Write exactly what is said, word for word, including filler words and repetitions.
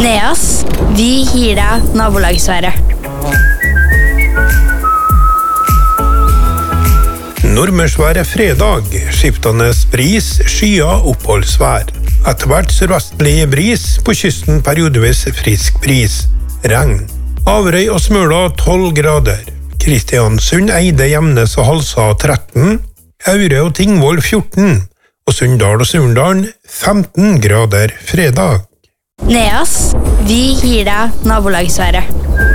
Neas, vi gir deg nabolagsværet. Nordmørsværet fredag, skiftende bris, skyer, oppholdsvær. Etter hvert sørvestlig bris, på kysten periodevis frisk bris. Regn. Averøy og Smøla tolv grader. Kristiansund, Eide, Gjemnes og Halsa tretten. Aure og Tingvoll fjorten. Og Sunndal og Surndalen femten grader fredag. Neas, vi gir deg nabolagsværet.